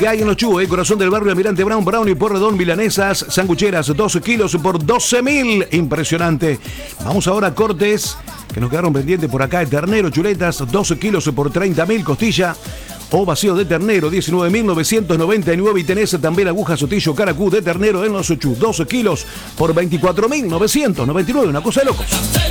¿Qué hay en los Chu? Corazón del barrio, Almirante Brown, Brownie, Porredón, milanesas, sangucheras, 12 kilos por 12.000. Impresionante. Vamos ahora a cortes que nos quedaron pendientes por acá. Ternero, chuletas, 12 kilos por 30.000. Costilla o vacío de ternero, 19.999. Y tenés también aguja, sotillo, caracú de ternero en los Chu, 12 kilos por 24.999. Una cosa de locos.